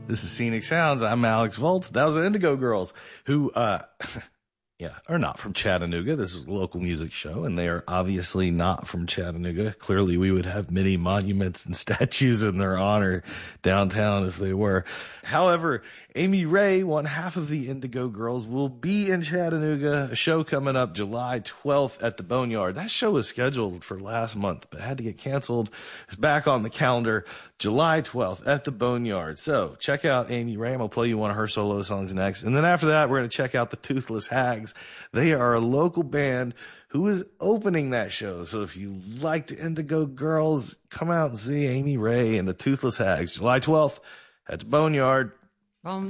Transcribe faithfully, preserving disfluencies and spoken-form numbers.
This is Scenic Sounds. I'm Alex Volts. That was the Indigo Girls, who, uh, yeah, are not from Chattanooga. This is a local music show, and they are obviously not from Chattanooga. Clearly, we would have many monuments and statues in their honor downtown if they were. However, Amy Ray, one half of the Indigo Girls, will be in Chattanooga. A show coming up July twelfth at the Boneyard. That show was scheduled for last month, but had to get canceled. It's back on the calendar, July twelfth at the Boneyard. So check out Amy Ray. I'm going to play you one of her solo songs next. And then after that, we're going to check out the Toothless Hags. They are a local band who is opening that show. So if you like the Indigo Girls, come out and see Amy Ray and the Toothless Hags, July twelfth at the Boneyard. Um.